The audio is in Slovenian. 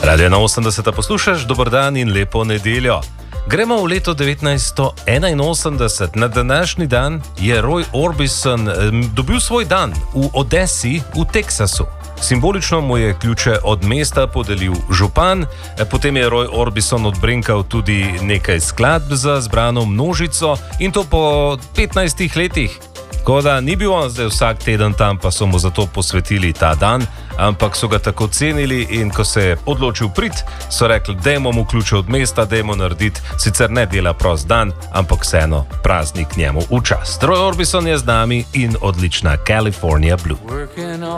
Radio 81 poslušaš, dober dan in lepo nedeljo. Gremo v leto 1981. Na današnji dan je Roy Orbison dobil svoj dan v Odesi v Teksasu. Simbolično mu je ključe od mesta podelil župan, potem je Roy Orbison odbrinkal tudi nekaj skladb za zbrano množico in to po 15 letih. Tako da ni bil on zdaj vsak teden tam, pa so mu zato posvetili ta dan, ampak so ga tako cenili in ko se je odločil priti, so rekli, dajmo mu ključe od mesta, dajmo narediti, sicer ne dela prost dan, ampak vseeno praznik njemu v čast. Roy Orbison je z nami in odlična California Blue.